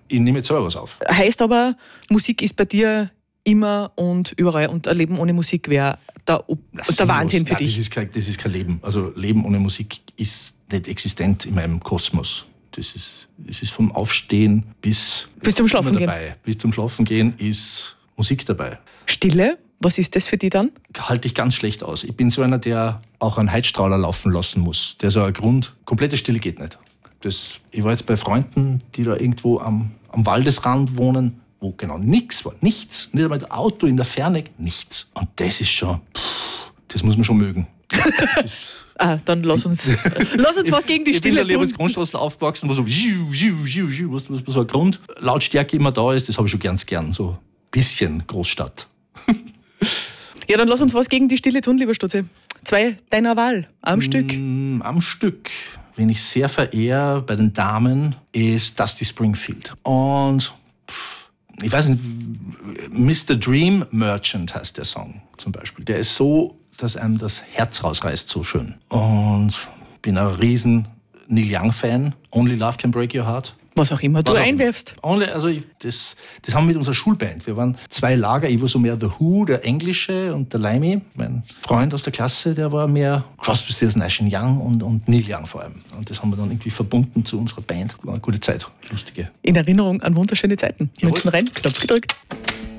ich nehme jetzt selber was auf. Heißt aber, Musik ist bei dir immer und überall und ein Leben ohne Musik wäre der Wahnsinn für dich. Das ist kein Leben. Also Leben ohne Musik ist nicht existent in meinem Kosmos. Das ist vom Aufstehen bis zum Schlafen gehen. Bis zum Schlafen gehen ist Musik dabei. Stille, was ist das für dich dann? Halte ich ganz schlecht aus. Ich bin so einer, der auch einen Heizstrahler laufen lassen muss. Der so ein komplette Stille geht nicht. Ich war jetzt bei Freunden, die da irgendwo am Waldesrand wohnen, wo genau nichts war. Nichts. Nicht einmal ein Auto in der Ferne. Nichts. Und das ist schon, das muss man schon mögen. Dann lass uns was gegen die Stille tun. Ich bin in der Grundstraße aufgewachsen, wo so so eine Grundlautstärke immer da ist. Das habe ich schon ganz gern. So ein bisschen Großstadt. Ja, dann lass uns was gegen die Stille tun, lieber Stutze. 2 deiner Wahl, am Stück. Am Stück. Wen ich sehr verehre bei den Damen, ist Dusty Springfield. Und ich weiß nicht, Mr. Dream Merchant heißt der Song zum Beispiel. Der ist so, dass einem das Herz rausreißt, so schön. Und bin ein riesen Neil Young-Fan. Only Love Can Break Your Heart. Was auch immer du einwerfst. Das haben wir mit unserer Schulband. Wir waren 2 Lager. Ich war so mehr The Who, der Englische, und der Limey, mein Freund aus der Klasse, der war mehr Crosby, Stills, Nash & Young und Neil Young vor allem. Und das haben wir dann irgendwie verbunden zu unserer Band. War eine gute Zeit, lustige. In Erinnerung an wunderschöne Zeiten. Münzen rein, Knopf gedrückt.